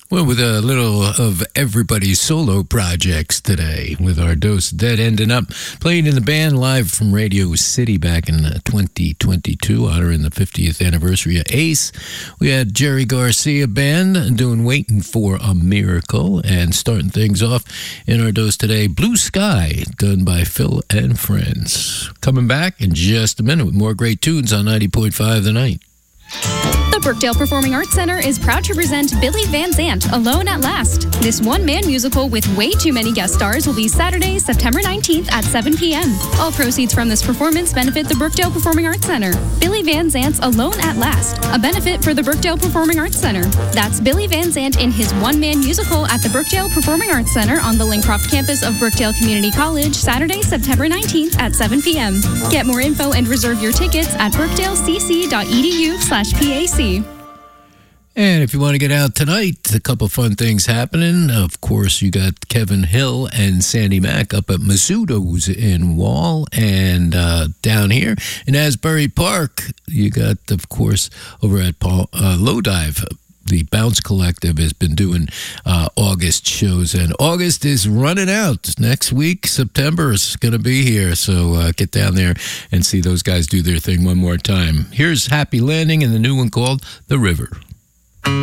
Well, with a little of everybody's solo projects today, with our Dose Dead ending up playing in the band live from Radio City back in 2022, honoring the 50th anniversary of Ace. We had Jerry Garcia Band doing Waiting for a Miracle, and starting things off in our dose today, Blue Sky, done by Phil and Friends. Coming back in just a minute with more great tunes on 90.5 The Night. The Brookdale Performing Arts Center is proud to present Billy Van Zandt, Alone at Last. This one-man musical with way too many guest stars will be Saturday, September 19th at 7 p.m. All proceeds from this performance benefit the Brookdale Performing Arts Center. Billy Van Zandt's Alone at Last, a benefit for the Brookdale Performing Arts Center. That's Billy Van Zandt in his one-man musical at the Brookdale Performing Arts Center on the Lincroft campus of Brookdale Community College, Saturday, September 19th at 7 p.m. Get more info and reserve your tickets at brookdalecc.edu/PAC. And if you want to get out tonight, a couple fun things happening. Of course, you got Kevin Hill and Sandy Mack up at Mizzuto's in Wall, and down here in Asbury Park, you got, of course, over at Low Dive. The Bounce Collective has been doing August shows, and August is running out. Next week, September is going to be here, so get down there and see those guys do their thing one more time. Here's Happy Landing and the new one called The River.